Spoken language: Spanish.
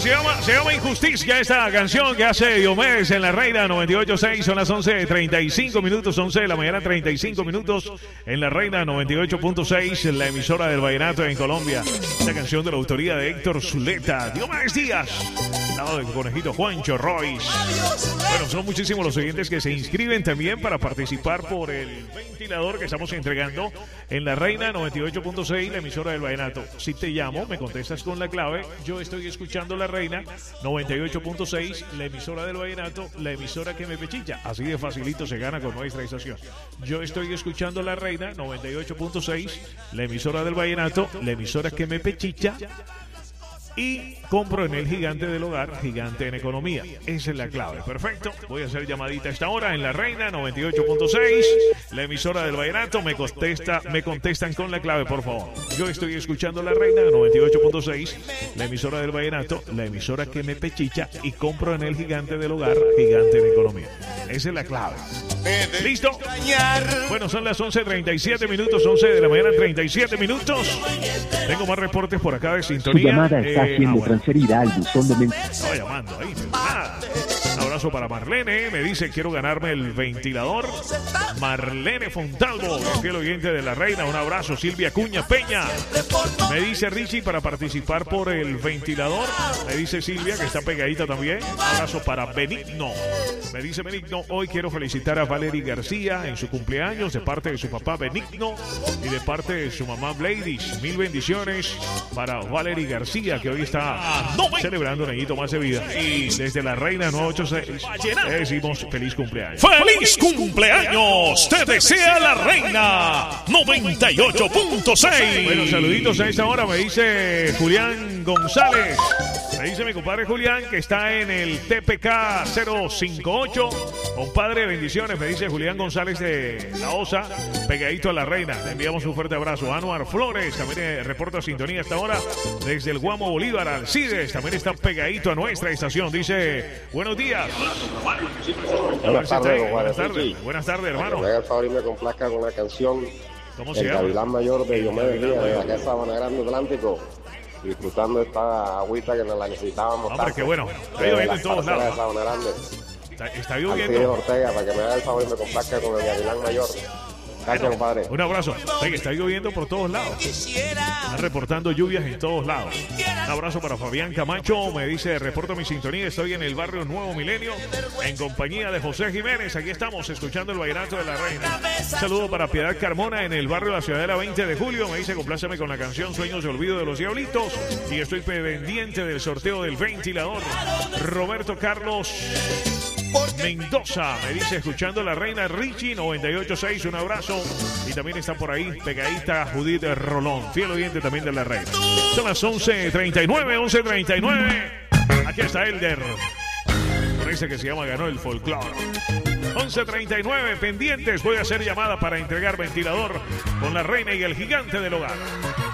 se llama Injusticia esta canción que hace Diomedes en la Reina 98.6. Son las 11:35 minutos, 11 de la mañana, 35 minutos en la Reina 98.6, la emisora del vallenato en Colombia. Esta canción de la autoría de Héctor Zuleta, Diomedes Díaz, al lado del conejito Juancho Royce. Bueno, son muchísimos los oyentes que se inscriben también para participar por el ventilador que estamos entregando en la Reina 98.6, la emisora del vallenato. Si te llamo, me contestas con la clave. Yo estoy escuchando la Reina 98.6, la emisora del vallenato, la emisora que me pechicha. Así de facilito se gana con nuestra estación. Yo estoy escuchando la Reina 98.6, la emisora del vallenato, la emisora que me pechicha. Y compro en el Gigante del Hogar, Gigante en Economía. Esa es la clave. Perfecto. Voy a hacer llamadita a esta hora en la Reina 98.6, la emisora del vallenato. Me contestan con la clave, por favor. Yo estoy escuchando la Reina 98.6, la emisora del vallenato, la emisora que me pechicha, y compro en el Gigante del Hogar, Gigante en Economía. Esa es la clave. ¿Listo? Bueno, son las 11:37 minutos, 11 de la mañana, 37 minutos. Tengo más reportes por acá de sintonía. Su llamada está siendo transferida al buzón de mensajes. Estaba llamando ahí. Un abrazo para Marlene. Me dice, quiero ganarme el ventilador. Marlene Fontalvo, fiel oyente de la Reina. Un abrazo. Silvia Cuña Peña. Me dice Richie para participar por el ventilador. Me dice Silvia, que está pegadita también. Un abrazo para Benigno. Me dice Benigno, hoy quiero felicitar a Valery García en su cumpleaños de parte de su papá Benigno y de parte de su mamá Bladys. Mil bendiciones para Valery García, que hoy está celebrando un añito más de vida. Y desde la Reina 986 le decimos feliz cumpleaños. ¡Feliz cumpleaños! Te desea la Reina 98.6. Bueno, saluditos a esta hora, me dice Julián González. Me dice mi compadre Julián, que está en el TPK 058. Compadre, bendiciones, me dice Julián González de La Osa, pegadito a la Reina. Le enviamos un fuerte abrazo. Anuar Flores también reporta sintonía hasta ahora desde el Guamo Bolívar. Alcides también está pegadito a nuestra estación. Dice, buenos días. Buenas tardes, Buenas tardes, hermano. Me haga el favor y me complazca con la canción ¿Cómo se El llama? Gavilán Mayor de Diomedes Díaz, de acá de Sabana Grande Atlántico, disfrutando esta agüita que nos la necesitábamos. Hombre, qué bueno. Está lloviendo en todos lados. De Sabana Grande. Está Alcides lloviendo. Ortega, para que me haga el favor y me complazca con el Gavilán Mayor. Gracias, compadre. Un abrazo. Oye, está lloviendo por todos lados. Están reportando lluvias en todos lados. Un abrazo para Fabián Camacho. Me dice, reporto mi sintonía. Estoy en el barrio Nuevo Milenio en compañía de José Jiménez. Aquí estamos escuchando el vallenato de la Reina. Un saludo para Piedad Carmona en el barrio La Ciudadela 20 de julio. Me dice, compláceme con la canción Sueños de Olvido de los Diablitos. Y estoy pendiente del sorteo del ventilador. Roberto Carlos Mendoza me dice, escuchando la Reina, Richie 98.6, un abrazo. Y también está por ahí pegadita Judith Rolón, fiel oyente también de la Reina. Son las 11:39, 11:39. Aquí está Elder, parece que se llama Ganó el Folclore. 11:39, pendientes. Voy a hacer llamada para entregar ventilador con la Reina y el Gigante del Hogar.